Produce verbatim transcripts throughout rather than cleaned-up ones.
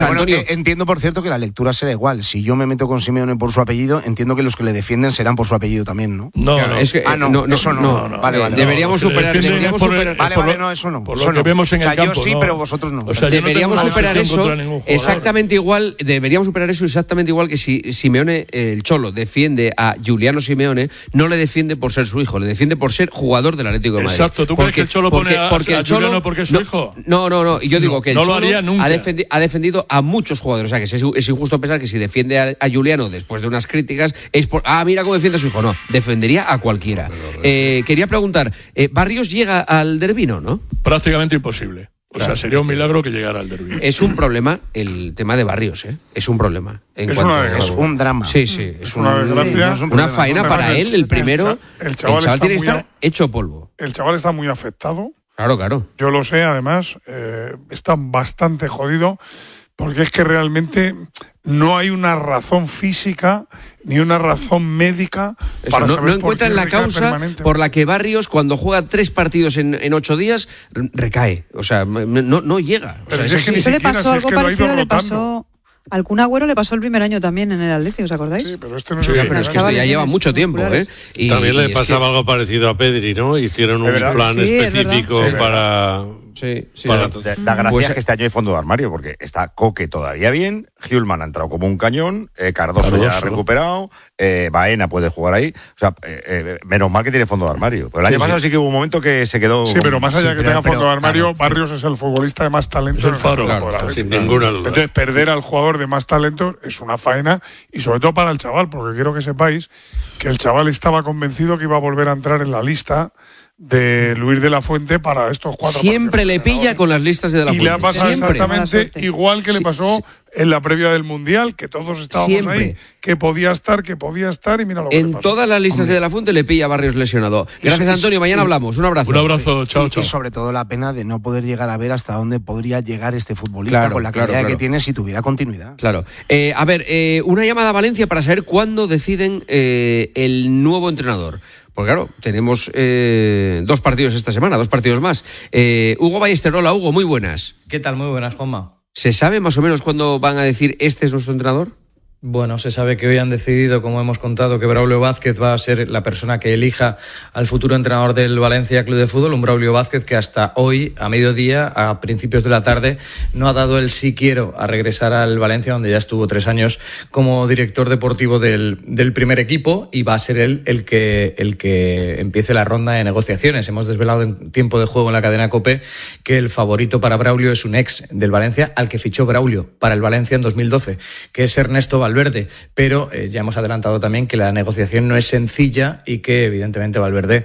bueno, Antonio. Eh, entiendo, por cierto, que la lectura será igual. Si yo me meto con Simeone por su apellido, entiendo que los que le defienden serán por su apellido también, ¿no? No, Claro, no. es que, Ah, no, no, no, eso no. no, no, vale, eh, vale. deberíamos No, lo que superar, defienden deberíamos es por el- superar. Vale, por vale, lo- no, eso no. por eso lo que no. vemos en o sea, el campo, yo sí, no. pero vosotros no. O sea, yo no deberíamos tengo una superar obsesión eso contra ningún jugador. exactamente igual, deberíamos superar eso exactamente igual que si Simeone, el Cholo, defiende a Giuliano Simeone, no le defiende por ser su hijo, le defiende por ser jugador del Atlético de Madrid. Exacto, ¿tú crees que el Cholo pone a- a Giuliano porque es su no, hijo? No, no, no, y yo digo No, que el no lo Cholo haría nunca. ha, defendi- ha defendido a muchos jugadores, o sea que es, es injusto pensar que si defiende a, a Giuliano después de unas críticas es por, ah, mira cómo defiende a su hijo, no, defendería a cualquiera. Eh, quería preguntar, eh, ¿Barrios llega al Dervino, no? Prácticamente imposible. O Claro, sea, sería un milagro que llegara al derbi. Es un problema el tema de Barrios, ¿eh? Es un problema. En Es cuanto una a- desgracia. Es un drama. Sí, sí. Es una un- desgracia. sí, no es un una problema. faena Además, para el él, el cha- primero. el cha- el El chaval chaval está tiene que muy estar a- hecho polvo. El chaval está muy afectado. Claro, claro. Yo lo sé, además, eh, está bastante jodido, porque es que realmente no hay una razón física ni una razón médica Eso, para no, saber no por encuentran qué la recae causa permanentemente. por la que Barrios, cuando juega tres partidos en, en ocho días, re- recae. O sea, no, no llega. O Pero sea, si es es que así. ni Eso le siquiera, pasó si es algo que lo ha ido parecido, le rotando. pasó. Al Kun Agüero le pasó el primer año también en el Atlético, ¿os acordáis? Sí, pero este no Sí, es el Pero es que primer esto ya año. lleva mucho tiempo, ¿eh? Y- También y le es pasaba que- algo parecido a Pedri, ¿no? Hicieron un ¿Es verdad? plan Sí, es verdad. específico Sí, para... Sí, sí. Para- Da, da gracia Pues- que este año hay fondo de armario, porque está Coque todavía bien, Hjulman ha entrado como un cañón, eh, Cardoso, ya ha Cardoso. recuperado, eh, Baena puede jugar ahí. O sea, eh, eh, menos mal que tiene fondo de armario. Pero el año Sí, pasado sí. sí que hubo un momento que se quedó... Sí, pero más allá Sí, que pero- tenga fondo pero, de armario, claro, sí. Barrios es el futbolista de más talento Es el en faro, campo claro, del sin Atlético. ninguna duda. Entonces, perder al jugador de más talento es una faena, y sobre todo para el chaval, porque quiero que sepáis que el chaval estaba convencido que iba a volver a entrar en la lista de Luis de la Fuente para estos cuatro Siempre partidos le que pilla quedan. con las listas de la Y le ha Fuente. pasado Siempre. Mala exactamente suerte. igual que le Sí, pasó sí. en la previa del Mundial, que todos estábamos Siempre. ahí, que podía estar, que podía estar, y mira lo que le En pasó. todas las listas de la Fuente le pilla a Barrios lesionado. Gracias, y- Antonio. Mañana y- hablamos. Un abrazo. Un abrazo, chao, y, chao. y sobre todo la pena de no poder llegar a ver hasta dónde podría llegar este futbolista Claro, con la claro, calidad claro. que tiene si tuviera continuidad. Claro. Eh, a ver, eh, una llamada a Valencia para saber cuándo deciden eh, el nuevo entrenador. Porque claro, tenemos eh, dos partidos esta semana, dos partidos más. Eh, Hugo Ballester, hola Hugo, muy buenas. ¿Qué tal? Muy buenas, Juanma. ¿Se sabe más o menos cuándo van a decir este es nuestro entrenador? Bueno, se sabe que hoy han decidido, como hemos contado, que Braulio Vázquez va a ser la persona que elija al futuro entrenador del Valencia Club de Fútbol, un Braulio Vázquez que hasta hoy, a mediodía, a principios de la tarde, no ha dado el sí quiero a regresar al Valencia, donde ya estuvo tres años como director deportivo del, del primer equipo, y va a ser él el que, el que empiece la ronda de negociaciones. Hemos desvelado en tiempo de juego en la cadena COPE que el favorito para Braulio es un ex del Valencia, al que fichó Braulio para el Valencia en dos mil doce, que es Ernesto Valverde. Valverde, pero eh, ya hemos adelantado también que la negociación no es sencilla y que evidentemente Valverde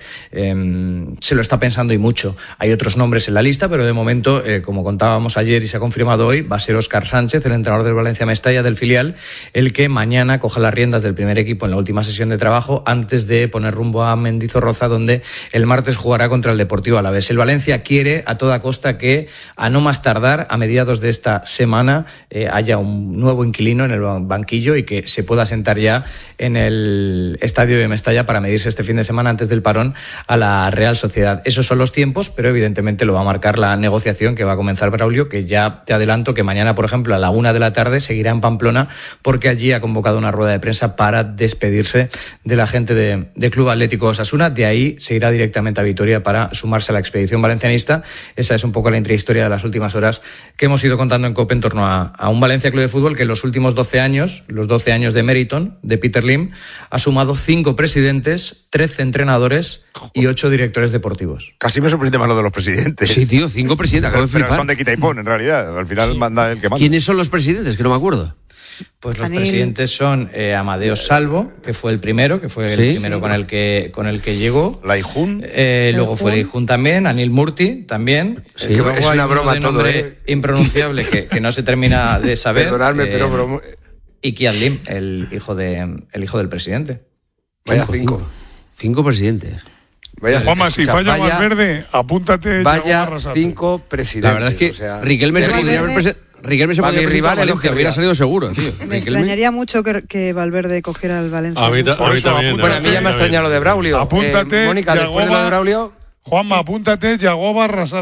eh, se lo está pensando y mucho. Hay otros nombres en la lista, pero de momento, eh, como contábamos ayer y se ha confirmado hoy, va a ser Óscar Sánchez, el entrenador del Valencia Mestalla, del filial, el que mañana coja las riendas del primer equipo en la última sesión de trabajo antes de poner rumbo a Mendizorroza, donde el martes jugará contra el Deportivo Alavés. El Valencia quiere a toda costa que a no más tardar, a mediados de esta semana, eh, haya un nuevo inquilino en el banquillo y que se pueda sentar ya en el estadio de Mestalla para medirse este fin de semana antes del parón a la Real Sociedad. Esos son los tiempos, pero evidentemente lo va a marcar la negociación que va a comenzar Braulio, que ya te adelanto que mañana, por ejemplo, a la una de la tarde seguirá en Pamplona, porque allí ha convocado una rueda de prensa para despedirse de la gente de, de Club Atlético Osasuna. De ahí se irá directamente a Vitoria para sumarse a la expedición valencianista. Esa es un poco la intrahistoria de las últimas horas que hemos ido contando en COPE en torno a, a un Valencia Club de Fútbol que en los últimos doce años, los doce años de Meriton, de Peter Lim, ha sumado cinco presidentes, trece entrenadores y ocho directores deportivos. Casi me sorprende más lo de los presidentes. Sí, tío, cinco presidentes. Acabo Pero, de pero flipar. son de quita y pon, en realidad. Al final Sí. manda el que manda. ¿Quiénes son los presidentes? Que no me acuerdo. Pues los Anil. presidentes son eh, Amadeo Salvo, que fue el primero, que fue el Sí. primero con el que con el que llegó. La Ijun. Eh, luego fue Leijun también, Anil Murti también. Sí, Eh, luego es hay una uno broma de todo, nombre ¿eh? impronunciable que, que no se termina de saber. Perdonadme, eh, pero broma- Y Kian Lim, el hijo de el hijo del presidente. Vaya Cinco, cinco. cinco. Cinco presidentes. Vaya, Juanma, si o sea, falla vaya- Valverde, apúntate. Vaya Yago Arrasate. cinco presidentes. La verdad es que o sea, Riquelme se de podría haber Valverde- presen- Riquelme se Para podría mi presentar a rival, el Valencia, Ojerría. hubiera salido seguro, tío. Me Riquelme- extrañaría mucho que, que Valverde cogiera el Valencia. A mí, ta- Por a mí eso, también. apúntate. Bueno, a mí ya me ha extrañado lo de Braulio. Apúntate, Eh, Mónica, después de lo Yagoba. de Braulio... Juanma, apúntate, Yagoba Arrasate.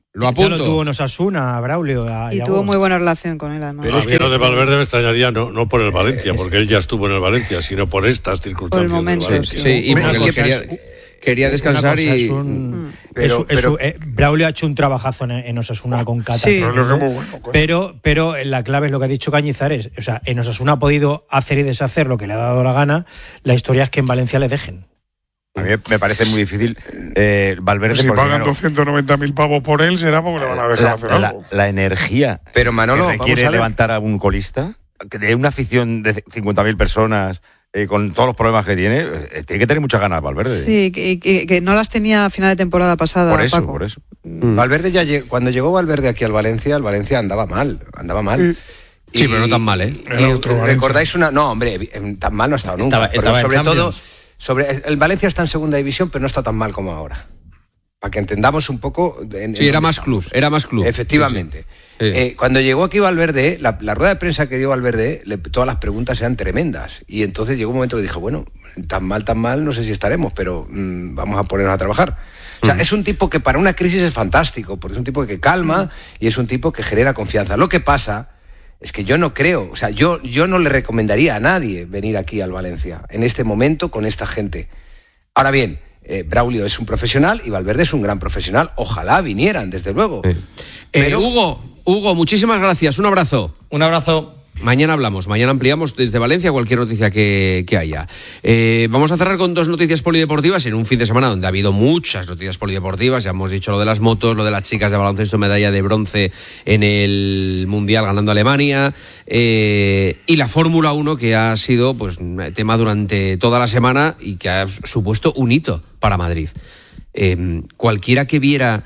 Lo apunto. Ya lo tuvo en Osasuna, Braulio. A, y, y tuvo muy buena relación con él, además. Pero es que lo de Valverde me extrañaría no, no por el Valencia, porque él ya estuvo en el Valencia, sino por estas circunstancias. Por el momento, del Valencia. Sí, y porque él quería, quería descansar cosa, y... Es un, Mm. Pero, es, pero, es, eh, Braulio ha hecho un trabajazo en, en Osasuna con Cata. Sí. Pero, es muy bueno, pero, pero la clave es lo que ha dicho Cañizares. O sea, en Osasuna ha podido hacer y deshacer lo que le ha dado la gana. La historia es que en Valencia le dejen. a mí me parece muy difícil eh, Valverde. Pues si porque, pagan claro, doscientos noventa mil pavos por él, será porque le van a dejar la, hacer la, algo. la energía Pero Manolo, que requiere vamos a ver. levantar a un colista, que de una afición de cincuenta mil personas, eh, con todos los problemas que tiene, eh, tiene que tener muchas ganas Valverde. Sí, que, que, que no las tenía a final de temporada pasada, por eso, Paco. por eso. Mm. Valverde ya lleg- cuando llegó Valverde aquí al Valencia, el Valencia andaba mal, andaba mal. Sí. Sí, pero no tan mal, ¿eh? Era Y otro Valencia. recordáis una, no, hombre, tan mal no ha estado nunca. Estaba- pero estaba en sobre todo, Champions. sobre el Valencia está en segunda división, pero no está tan mal como ahora. Para que entendamos un poco. En, Sí, en era dónde más estamos. club, era más club. Efectivamente. Sí, sí. Sí. Eh, cuando llegó aquí Valverde, la, la rueda de prensa que dio Valverde, le, todas las preguntas eran tremendas. Y entonces llegó un momento que dije, bueno, tan mal, tan mal, no sé si estaremos, pero mmm, vamos a ponernos a trabajar. O sea, uh-huh. es un tipo que para una crisis es fantástico, porque es un tipo que calma uh-huh. y es un tipo que genera confianza. Lo que pasa es que yo no creo, o sea, yo, yo no le recomendaría a nadie venir aquí al Valencia en este momento con esta gente. Ahora bien, eh, Braulio es un profesional y Valverde es un gran profesional. Ojalá vinieran, desde luego. Sí. Pero... Eh, Hugo, Hugo, muchísimas gracias. Un abrazo. Un abrazo. Mañana hablamos, mañana ampliamos desde Valencia cualquier noticia que, que haya. Eh, vamos a cerrar con dos noticias polideportivas en un fin de semana donde ha habido muchas noticias polideportivas. Ya hemos dicho lo de las motos, lo de las chicas de baloncesto, medalla de bronce en el Mundial ganando a Alemania, eh, y la Fórmula uno, que ha sido pues tema durante toda la semana y que ha supuesto un hito para Madrid. Eh, cualquiera que viera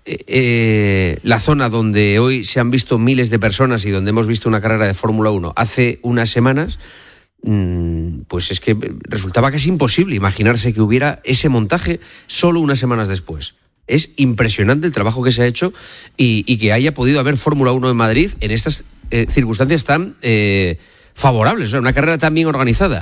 Eh, la zona donde hoy se han visto miles de personas y donde hemos visto una carrera de Fórmula uno hace unas semanas, mmm, pues es que resultaba casi imposible imaginarse que hubiera ese montaje solo unas semanas después. Es impresionante el trabajo que se ha hecho y, y que haya podido haber Fórmula uno en Madrid en estas eh, circunstancias tan eh, favorables, o sea, una carrera tan bien organizada.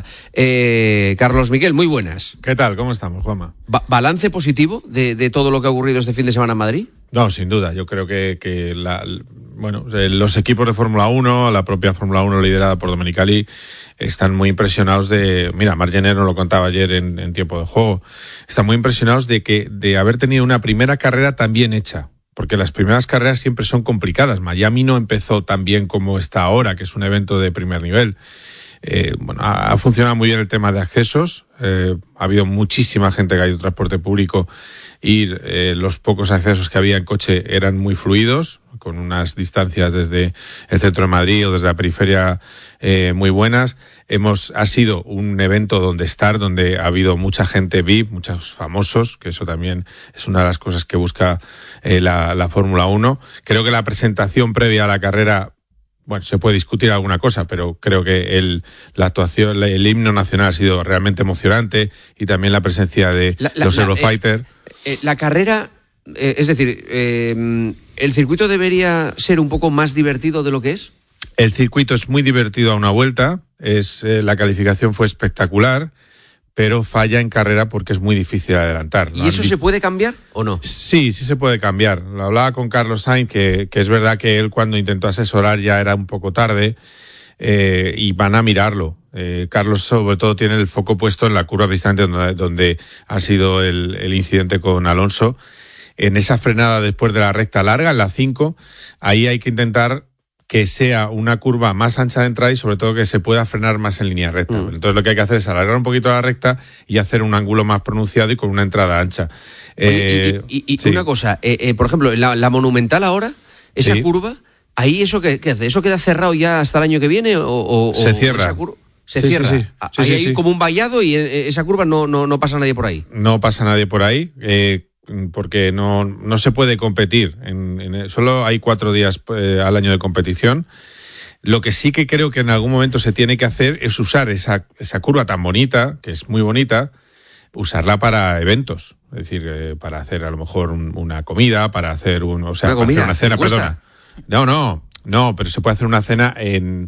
Eh, Carlos Miguel, muy buenas. ¿Qué tal? ¿Cómo estamos, Juanma? Ba- ¿Balance positivo de, de todo lo que ha ocurrido este fin de semana en Madrid? No, sin duda. Yo creo que, que la, bueno, los equipos de Fórmula uno, la propia Fórmula uno liderada por Domenicali, están muy impresionados de... Mira, Marc Jenner nos lo contaba ayer en, en tiempo de juego. Están muy impresionados de que de haber tenido una primera carrera tan bien hecha. Porque las primeras carreras siempre son complicadas. Miami no empezó tan bien como está ahora, que es un evento de primer nivel. Eh, bueno, ha, ha funcionado muy bien el tema de accesos. Eh, ha habido muchísima gente que ha ido en transporte público y eh, los pocos accesos que había en coche eran muy fluidos, con unas distancias desde el centro de Madrid o desde la periferia eh, muy buenas. Hemos, ha sido un evento donde estar, donde ha habido mucha gente V I P, muchos famosos, que eso también es una de las cosas que busca eh, la, la Fórmula uno. Creo que la presentación previa a la carrera, bueno, se puede discutir alguna cosa, pero creo que el, la actuación, el himno nacional ha sido realmente emocionante y también la presencia de la, la, los Eurofighter. Eh, eh, la carrera, eh, es decir, eh, ¿el circuito debería ser un poco más divertido de lo que es? El circuito es muy divertido a una vuelta, es eh, la calificación fue espectacular, pero falla en carrera porque es muy difícil adelantar. ¿Y eso se puede cambiar o no? Sí, sí se puede cambiar. Lo hablaba con Carlos Sainz, que, que es verdad que él cuando intentó asesorar ya era un poco tarde, eh, y van a mirarlo. Eh, Carlos sobre todo tiene el foco puesto en la curva distante donde, donde ha sido el, el incidente con Alonso. En esa frenada después de la recta larga, en la cinco, ahí hay que intentar que sea una curva más ancha de entrada y sobre todo que se pueda frenar más en línea recta. Mm. Entonces lo que hay que hacer es alargar un poquito la recta y hacer un ángulo más pronunciado y con una entrada ancha. Eh, y y, y sí. Una cosa, eh, eh, por ejemplo, la, la Monumental ahora, esa sí. curva, ¿ahí eso qué, qué hace? ¿Eso queda cerrado ya hasta el año que viene? O, o, se cierra. Esa curva, se sí, cierra. Sí, sí. Ahí sí, hay sí. como un vallado y esa curva no, no, no pasa nadie por ahí. No pasa nadie por ahí. Eh, porque no, no se puede competir. En, en, solo hay cuatro días eh, al año de competición. Lo que sí que creo que en algún momento se tiene que hacer es usar esa, esa curva tan bonita, que es muy bonita, usarla para eventos. Es decir, eh, para hacer a lo mejor un, una comida, para hacer un, o sea, una para comida, hacer una cena, perdona. No, no, no, pero se puede hacer una cena en,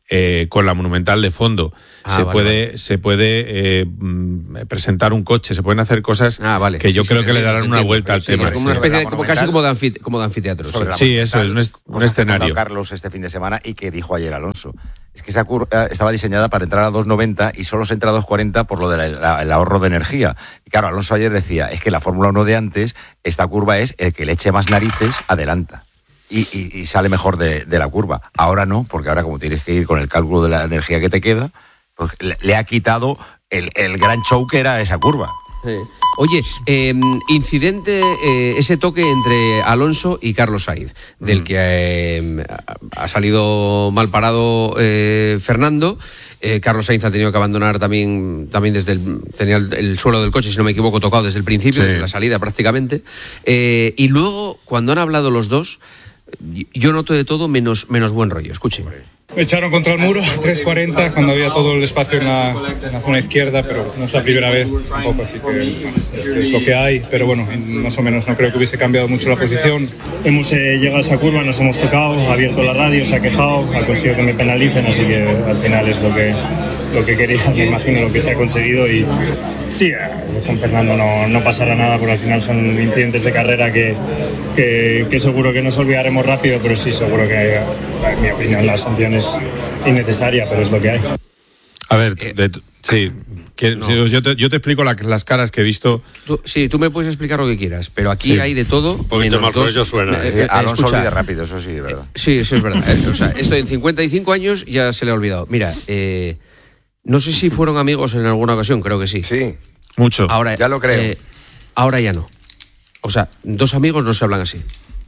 eh, con la Monumental de fondo. Ah, se, vale, puede, vale. se puede eh, presentar un coche, se pueden hacer cosas ah, vale. que yo sí, creo sí, que sí, le darán sí, una entiendo, vuelta al sí, tema. Es como una Sí. especie de, como, casi como de, anfite, como de anfiteatro. Sí, sí eso es, un, est un escenario. Carlos este fin de semana y que dijo ayer Alonso. Es que esa curva estaba diseñada para entrar a dos noventa y solo se entra a dos cuarenta por lo del de ahorro de energía. Y claro, Alonso ayer decía, es que la Fórmula uno de antes, esta curva es el que le eche más narices, adelanta. Y, y, y sale mejor de, de la curva. Ahora no, porque ahora como tienes que ir con el cálculo de la energía que te queda, pues le, le ha quitado el, el gran show que era esa curva. Sí. Oye, eh, incidente, eh, ese toque entre Alonso y Carlos Sainz, del que eh, ha salido mal parado eh, Fernando. Eh, Carlos Sainz ha tenido que abandonar también, también desde el, tenía el, el suelo del coche, si no me equivoco, tocado desde el principio, sí. desde la salida prácticamente. Eh, y luego, cuando han hablado los dos, yo noto de todo menos, menos buen rollo. Escuchen. Me echaron contra el muro, tres cuarenta, cuando había todo el espacio en la, en la zona izquierda, pero no es la primera vez tampoco, así que es, es lo que hay. Pero bueno, más o menos no creo que hubiese cambiado mucho la posición. Hemos eh, llegado a esa curva, nos hemos tocado, ha abierto la radio, se ha quejado, ha conseguido que me penalicen, así que al final es lo que, lo que quería, me imagino lo que se ha conseguido. Y sí, con Fernando no, no pasará nada, porque al final son incidentes de carrera que, que, que seguro que nos olvidaremos rápido, pero sí, seguro que, en mi opinión, la sanción es innecesaria, pero es lo que hay. A ver, de, sí, que, no. yo, te, yo te explico la, las caras que he visto. Tú, sí, tú me puedes explicar lo que quieras, pero aquí sí. hay de todo. Un poquito más rollo suena. Eh, eh, Alonso olvida rápido, eso sí, es verdad. Eh, sí, eso es verdad. Eh, o sea, esto en cincuenta y cinco años ya se le ha olvidado. Mira, eh, no sé si fueron amigos en alguna ocasión, creo que sí. Sí. Mucho. Ahora, ya lo creo. Eh, ahora ya no. O sea, dos amigos no se hablan así.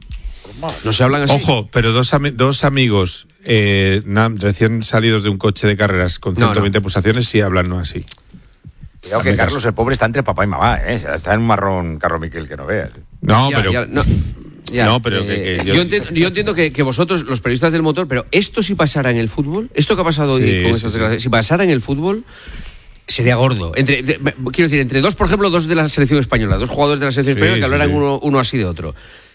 No se hablan así. Ojo, pero dos, ami dos amigos eh, recién salidos de un coche de carreras con ciento veinte no, no. pulsaciones sí hablan no así. Cuidado que Carlos, el pobre, está entre papá y mamá, ¿eh? Está en un marrón Carlos Miquel que no veas. No, ya, pero... Ya, no. Ya, no, pero eh, que, que yo, yo entiendo, yo entiendo que, que vosotros, los periodistas del motor, pero esto si pasara en el fútbol, esto que ha pasado sí, hoy con sí, estas sí. declaraciones, si pasara en el fútbol, sería gordo. Entre, de, quiero decir, entre dos, por ejemplo, dos de la selección española, dos jugadores de la selección sí, española que sí, hablaran sí. uno, uno así de otro.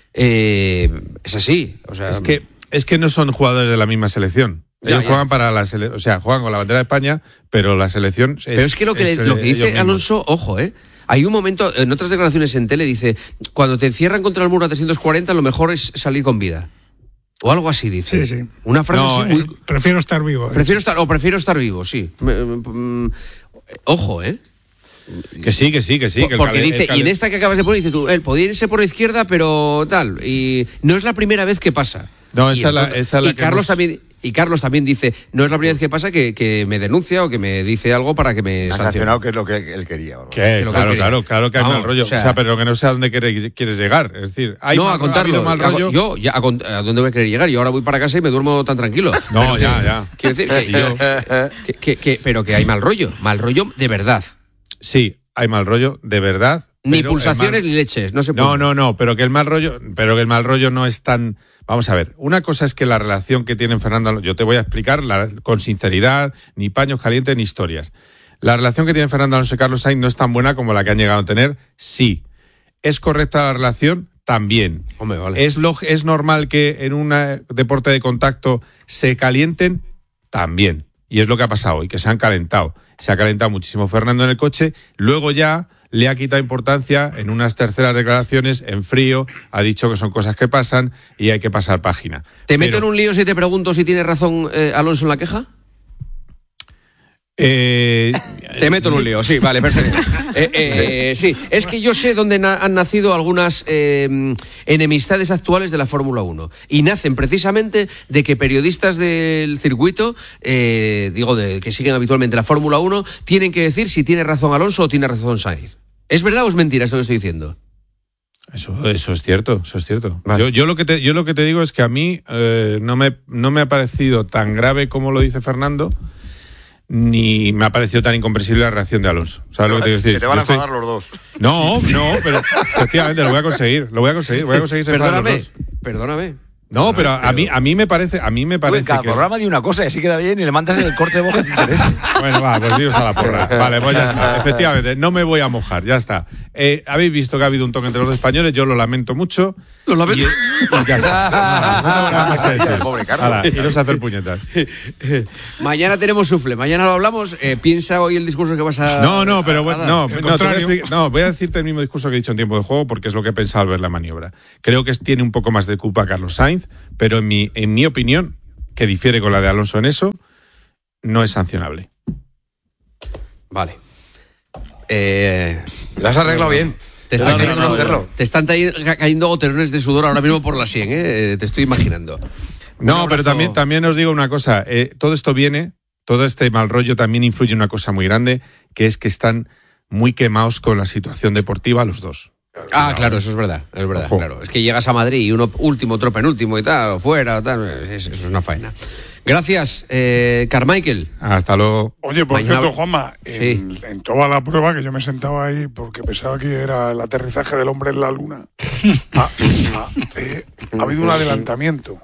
Eh, es así. O sea, es que es que no son jugadores de la misma selección. Ellos ya, ya. juegan para la selección, o sea, juegan con la bandera de España, pero la selección es, pero es que lo que, es, lo que dice Alonso, ojo, eh. Hay un momento, en otras declaraciones en tele, dice, cuando te encierran contra el muro a trescientos cuarenta, lo mejor es salir con vida. O algo así, dice. Sí, sí. Una frase no, así muy... eh, prefiero estar vivo. Prefiero estar, o prefiero estar vivo, sí. Mm, ojo, ¿eh? Que sí, que sí, que sí. Que Porque el dice, el y en esta que acabas de poner, dice tú, él podía irse por la izquierda, pero tal. Y no es la primera vez que pasa. No, y esa es la, esa es la y que Carlos hemos... también Y Carlos también dice, no es la primera vez que pasa que, que me denuncia o que me dice algo para que me ha sancionado, que es lo que él quería. ¿Qué? Que claro, que claro, claro que hay Vamos, mal rollo. O sea, o sea, pero que no sé a dónde quieres, quieres llegar. Es decir, hay no, mal, a contarlo. ¿ha mal rollo? Yo, ya, a, a dónde voy a querer llegar. Yo ahora voy para casa y me duermo tan tranquilo. No, pero ya, que, ya. Quiero decir que, yo, que, que, que, pero que hay mal rollo. Mal rollo de verdad. Sí, hay mal rollo de verdad. Ni pulsaciones mal... ni leches. No se puede. No, no, no. Pero que el mal rollo, pero que el mal rollo no es tan. Vamos a ver, una cosa es que la relación que tienen Fernando Alonso, yo te voy a explicar la, con sinceridad, ni paños calientes ni historias. La relación que tienen Fernando Alonso y Carlos Sainz no es tan buena como la que han llegado a tener, sí. ¿Es correcta la relación? También. Hombre, vale. ¿Es, lo, ¿Es normal que en un deporte de contacto se calienten? También. Y es lo que ha pasado hoy, que se han calentado. Se ha calentado muchísimo Fernando en el coche, luego ya le ha quitado importancia en unas terceras declaraciones, en frío, ha dicho que son cosas que pasan y hay que pasar página. ¿Te meto en un lío si te pregunto si tiene razón eh, Alonso en la queja? Eh, te meto en un lío, sí, vale, perfecto. Eh, eh, sí, es que yo sé dónde na han nacido algunas eh, enemistades actuales de la Fórmula uno. Y nacen precisamente de que periodistas del circuito, eh, digo, de, que siguen habitualmente la Fórmula uno, tienen que decir si tiene razón Alonso o tiene razón Sainz. ¿Es verdad o es mentira esto que estoy diciendo? Eso, eso es cierto, eso es cierto. Vale. Yo, yo, lo que te, yo lo que te digo es que a mí eh, no, me, no me ha parecido tan grave como lo dice Fernando, ni me ha parecido tan incomprensible la reacción de Alonso. ¿Sabes lo que te quiero decir? Se te van a estoy... enfadar los dos. No, no, pero efectivamente lo voy a conseguir, lo voy a conseguir, voy a conseguir ser Perdóname, los dos. perdóname. No, pero a mí, a mí me parece, a mí me parece Uy, cada que... programa de una cosa y así queda bien y le mandas el corte de voz que te interese. Bueno, va, pues iros a la porra. Vale, pues ya está. Efectivamente, no me voy a mojar, ya está. Eh, Habéis visto que ha habido un toque entre los españoles, yo lo lamento mucho. Lo lamento. Y, y ya está. No, no, más que decir. Pobre Carlos. Hala, iros a hacer puñetas. Mañana tenemos sufle, mañana lo hablamos. Eh, piensa hoy el discurso que vas a. No, no, pero bueno, no, El no, te voy a contrario. explicar- no, voy a decirte el mismo discurso que he dicho en tiempo de juego porque es lo que he pensado al ver la maniobra. Creo que es- tiene un poco más de culpa Carlos Sainz, pero en mi, en mi opinión, que difiere con la de Alonso en eso, no es sancionable. Vale. Eh, Lo has arreglado bien. Te están, No, no, cayendo, no, Carlos. te están tay- cayendo goterones de sudor ahora mismo por la sien, ¿eh? Te estoy imaginando. No, Un pero abrazo. también, también os digo una cosa. Eh, todo esto viene, todo este mal rollo también influye en una cosa muy grande, que es que están muy quemados con la situación deportiva los dos. Ah, claro, eso es verdad, es verdad, Ojo. claro. Es que llegas a Madrid y uno último, otro penúltimo y tal, o fuera, o tal, es- eso es una faena. Gracias, eh, Carmichael. Hasta luego. Oye, por Mañana- cierto, Juanma, en, Sí. en toda la prueba que yo me sentaba ahí porque pensaba que era el aterrizaje del hombre en la luna, ha, ha- eh, ha habido un adelantamiento.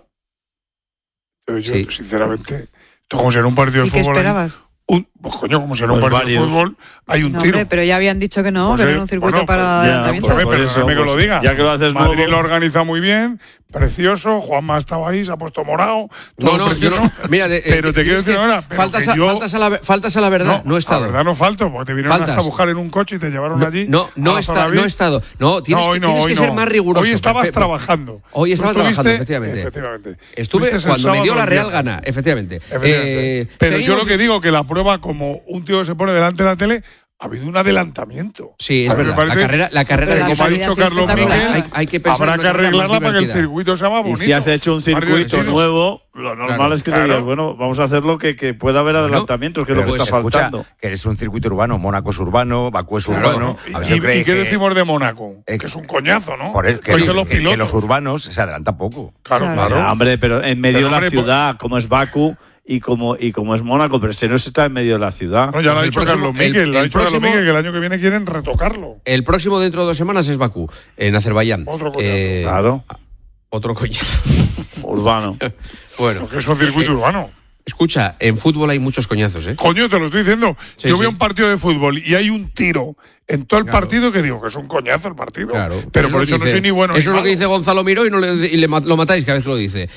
Entonces yo, Sí. sinceramente, esto como si en un partido de ¿Y qué fútbol... hay esperabas? un- pues coño, como si en un Pues partido de varios. fútbol hay un No, tiro. hombre, pero ya habían dicho que no, Pues que no sí, era un circuito bueno, para pues ya, adelantamiento. Pues, por pero eso, déjame que pues, lo diga. ya que lo haces Madrid nuevo- lo organiza muy bien, precioso. Juanma estaba ahí, se ha puesto morado. No, todo no, yo precioso. no. Mira, de- eh, pero te quiero es decir que ahora, pero faltas, que a, yo, faltas, a la, faltas a la verdad, no, he estado. La verdad no falto, porque te vinieron Faltas. hasta a buscar en un coche y te llevaron No, allí. no, no, a la he zona esta- V I P. no he estado. No, tienes, No, hoy que, no, tienes hoy que no. ser más riguroso. Hoy estabas Pepe. trabajando. Hoy Tú estaba estuviste- trabajando, efectivamente. efectivamente. Estuve Estuviste el cuando me sábado dio la el Real viernes. gana, efectivamente. Efectivamente. Eh, pero yo seguimos- lo que digo, que la prueba, como un tío que se pone delante de la tele, ha habido un adelantamiento. Sí, es A mí me verdad. La parece carrera, la carrera Pero de la como ha salida dicho ha sido Carlos espectacular. Miguel, Hay- hay que pensar habrá en que una carrera más arreglarla para que el divertida. circuito sea más Y bonito. si has hecho un más circuito divertido. nuevo, lo normal Claro. es que te Claro. digas, bueno, vamos a hacerlo que, que pueda haber adelantamientos, que es Pero lo que pues, está escucha, faltando. que es un circuito urbano, Mónaco es urbano, Bakú es Claro, urbano. ¿no? A ver ¿Y, si creéis y qué que- decimos de Mónaco? Eh, que es un coñazo, ¿no? por el- que, Porque los, los que- que pilotos. los urbanos se adelantan poco. Claro, Claro. claro. Ya, hombre, pero en medio Pero, de la hombre, pues- ciudad, como es Bakú y como, y como es Mónaco, pero ese no está en medio de la ciudad. No, ya lo ha El dicho próximo- Carlos Miguel, el- lo ha el dicho Carlos próximo- Miguel, que el año que viene quieren retocarlo. El próximo dentro de dos semanas es Bakú, en Azerbaiyán. Otro coñazo. Eh, Claro, Otro coñazo. urbano. Bueno, Porque es un circuito eh, urbano. escucha, en fútbol hay muchos coñazos, ¿eh? Coño, te lo estoy diciendo. Sí, Yo sí. veo un partido de fútbol y hay un tiro en todo el Claro. partido que digo que es un coñazo el partido. Claro. Pero por es eso lo no que soy dice- ni bueno Eso ni es lo malo. que dice Gonzalo Miró y, no le, y le ma- lo matáis cada vez que lo dice.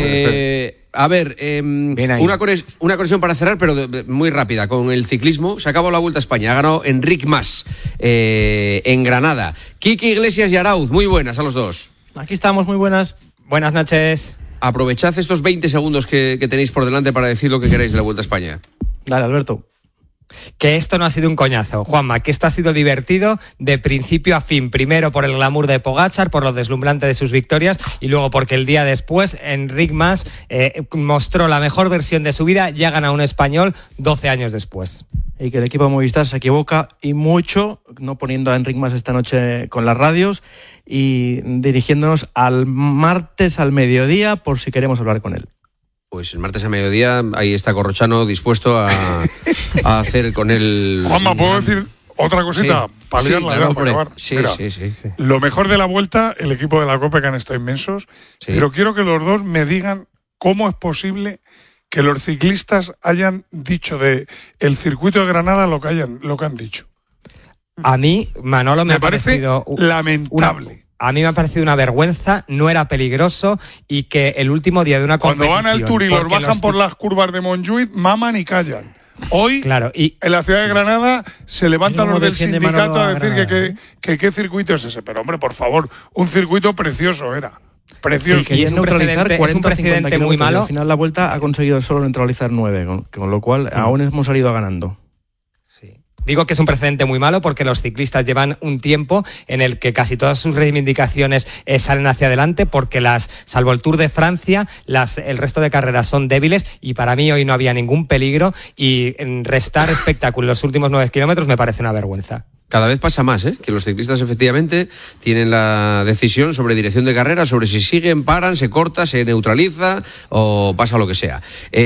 Eh, a ver, em, Bien ahí. una, conex- una conexión para cerrar, pero de- de- muy rápida. Con el ciclismo, se acabó la Vuelta a España. Ha ganado Enric Mas eh, en Granada. Quique Iglesias y Arauz, muy buenas a los dos. Aquí estamos, muy buenas. Buenas noches. Aprovechad estos veinte segundos que, que tenéis por delante para decir lo que queráis de la Vuelta a España. Dale, Alberto. Que esto no ha sido un coñazo, Juanma, que esto ha sido divertido de principio a fin. Primero por el glamour de Pogačar, por lo deslumbrante de sus victorias, y luego porque el día después Enric Mas eh, mostró la mejor versión de su vida, ya gana un español doce años después. Y que el equipo de Movistar se equivoca y mucho, no poniendo a Enric Mas esta noche con las radios y dirigiéndonos al martes al mediodía por si queremos hablar con él. Pues el martes a mediodía, ahí está Corrochano dispuesto a, a hacer con él. Juanma, ¿puedo decir otra cosita? Sí. Para Sí, liarla, claro, ya, hombre. para acabar. Sí, Mira, sí, sí, sí. Lo mejor de la Vuelta, el equipo de la COPE, que han estado inmensos, Sí. pero quiero que los dos me digan cómo es posible que los ciclistas hayan dicho de el circuito de Granada lo que hayan lo que han dicho. A mí, Manolo, me, Me ha parece parecido u- lamentable. una- a mí me ha parecido una vergüenza, no era peligroso y que el último día de una Cuando van al competición, Tour y los porque bajan los- por las curvas de Montjuïc, maman y callan. Hoy, Claro, y en la ciudad de Granada, se levantan ¿Cómo los del defiende sindicato Manolo a a decir que, Granada, que, que qué circuito es ese. Pero, hombre, por favor, un circuito precioso era. Precioso. Sí, que Y es es un neutralizar precedente- es un cuarenta o cincuenta precedente muy kilómetros, y malo. al final la Vuelta ha conseguido solo neutralizar nueve, con, con lo cual aún hemos salido ganando. Digo que es un precedente muy malo porque los ciclistas llevan un tiempo en el que casi todas sus reivindicaciones eh, salen hacia adelante, porque las, salvo el Tour de Francia, las, el resto de carreras son débiles, y para mí hoy no había ningún peligro, y en restar espectáculo en los últimos nueve kilómetros me parece una vergüenza. Cada vez pasa más, ¿eh? Que los ciclistas efectivamente tienen la decisión sobre dirección de carrera, sobre si siguen, paran, se corta, se neutraliza o pasa lo que sea.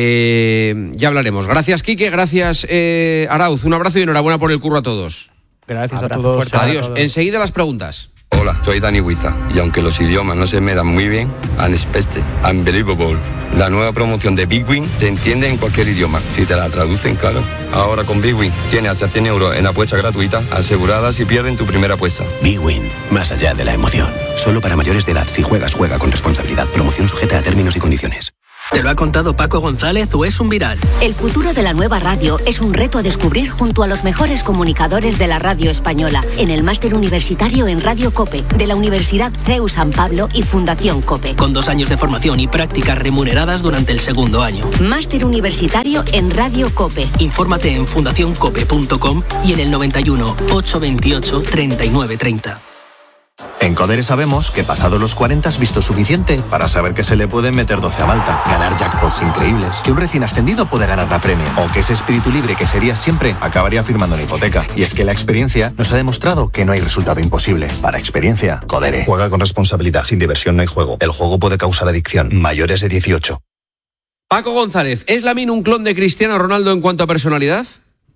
Eh, ya hablaremos. Gracias, Quique, gracias, eh, Arauz. Un abrazo y enhorabuena por el curro a todos. Gracias Abrazo a todos. fuerte. Adiós. todos. Enseguida las preguntas. Hola. Hola, soy Dani Huiza y aunque los idiomas no se me dan muy bien, unexpected, unbelievable. La nueva promoción de Big Win te entiende en cualquier idioma, si te la traducen, claro. Ahora con Big Win tienes hasta cien euros en apuesta gratuita asegurada si pierden tu primera apuesta. Big Win, más allá de la emoción. Solo para mayores de edad. Si juegas, juega con responsabilidad. Promoción sujeta a términos y condiciones. ¿Te lo ha contado Paco González o es un viral? El futuro de la nueva radio es un reto a descubrir junto a los mejores comunicadores de la radio española en el máster universitario en Radio COPE de la Universidad C E U San Pablo y Fundación COPE. Con dos años de formación y prácticas remuneradas durante el segundo año. Máster universitario en Radio COPE. Infórmate en fundación cope punto com y en el noventa y uno, ochocientos veintiocho, treinta y nueve treinta. En Codere sabemos que pasado los cuarenta has visto suficiente para saber que se le pueden meter doce a Malta, ganar jackpots increíbles, que un recién ascendido puede ganar la premio, o que ese espíritu libre que sería siempre acabaría firmando una hipoteca. Y es que la experiencia nos ha demostrado que no hay resultado imposible. Para experiencia, Codere. Juega con responsabilidad, sin diversión no hay juego. El juego puede causar adicción. Mayores de dieciocho. Paco González, ¿es Lamine un clon de Cristiano Ronaldo en cuanto a personalidad?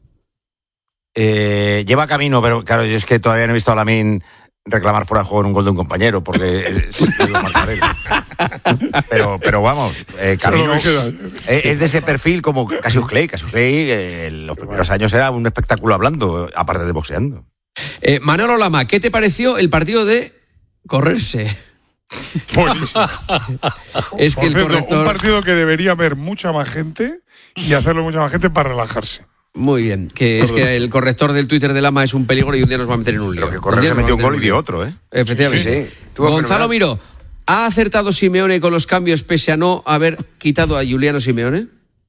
Eh, lleva camino, pero claro, yo es que todavía no he visto a Lamine reclamar fuera de juego en un gol de un compañero, porque es, pero, pero vamos, eh, camino es, es de ese perfil como Cassius Clay. Cassius Clay eh, en los primeros años era un espectáculo hablando, aparte de boxeando. Eh, Manolo Lama, ¿qué te pareció el partido de correrse? Es que el cierto, corrector... un partido que debería ver mucha más gente y hacerlo mucha más gente para relajarse. Muy bien, que es que el corrector del Twitter de Lama es un peligro y un día nos va a meter en un lío. Pero que correr se metió un gol y dio otro, ¿eh? Efectivamente. Sí, sí. Gonzalo Miró, ¿ha acertado Simeone con los cambios pese a no haber quitado a Juliano Simeone?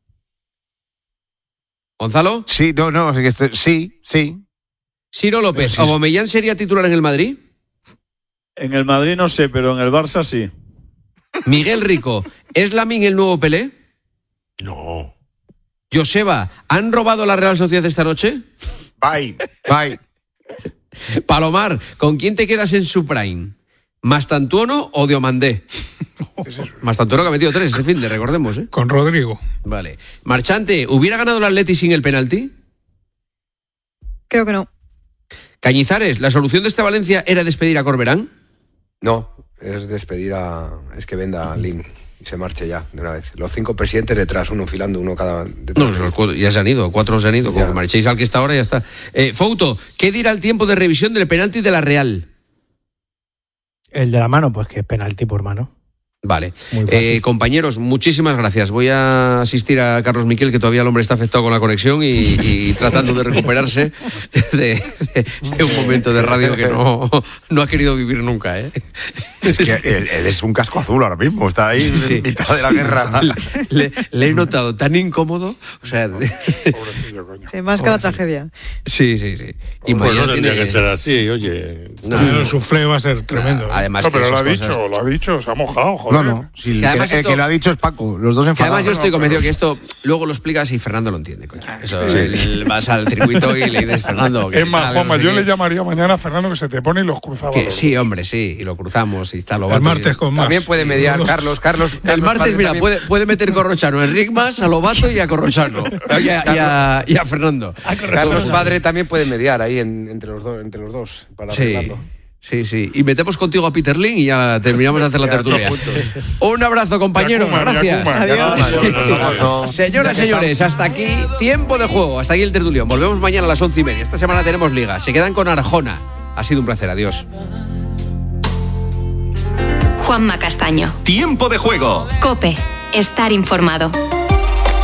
¿Gonzalo? Sí, no, no, sí, sí. Ciro López, sí. ¿Aubameyang sería titular en el Madrid? En el Madrid no sé, pero en el Barça sí. Miguel Rico, ¿es Lamine el nuevo Pelé? No. Joseba, ¿han robado la Real Sociedad esta noche? Bye, bye. Palomar, ¿con quién te quedas en su prime? ¿Mastantuono o Diomandé? Mastantuono que ha metido tres ese fin de, recordemos, ¿eh? Con Rodrigo. Vale. Marchante, ¿hubiera ganado el Atleti sin el penalti? Creo que no. Cañizares, ¿la solución de esta Valencia era despedir a Corberán? No, es despedir a... es que venda a Lim y se marche ya, de una vez. Los cinco presidentes detrás, uno filando, uno cada... No, los cuatro, ya se han ido, cuatro se han ido. Como marchéis al que está ahora, ya está. Eh, Fouto, ¿qué dirá el tiempo de revisión del penalti de la Real? El de la mano, pues que es penalti por mano. Vale. Eh, compañeros, muchísimas gracias. Voy a asistir a Carlos Miquel, que todavía el hombre está afectado con la conexión y, y tratando de recuperarse de, de, de un momento de radio que no, no ha querido vivir nunca, ¿eh? Es que él, él es un casco azul ahora mismo, está ahí sí. en mitad de la guerra. Le, le he notado tan incómodo, o sea... Pobrecillo, coño. Sí, más que la tragedia. Sí, sí, sí. Y pues no tendría tiene... que ser así, oye. No, no, el suflé va a ser tremendo. Además, no, pero lo ha cosas... dicho, lo ha dicho, se ha mojado, joder. No, no. Si el, que, el esto... que lo ha dicho es Paco, los dos enfadados. Además yo estoy convencido que esto luego lo explicas y Fernando lo entiende, coño. Eso sí. el, vas al circuito y le dices, Fernando... Es más, Juanma, no sé yo qué... le llamaría mañana a Fernando que se te pone y los cruzaba. Que, sí, hombre, sí, y lo cruzamos y está lo El martes y... con más. También puede mediar, Carlos, Carlos... Carlos el martes, mira, también... puede, puede meter Corrochano, Enric más, a Lobato y a Corrochano. Y a, y a, y a Fernando. A Carlos Padre también puede mediar ahí en, entre, los do, entre los dos para sí. arreglarlo. Sí, sí. Y metemos contigo a Peter Lin y ya terminamos de hacer la tertulia. Un abrazo, compañeros. Gracias. Adiós. Señoras y señores, hasta aquí tiempo de juego. Hasta aquí el tertulión. Volvemos mañana a las once y media. Esta semana tenemos liga. Se quedan con Arjona. Ha sido un placer. Adiós. Juanma Castaño. Tiempo de juego. COPE. Estar informado.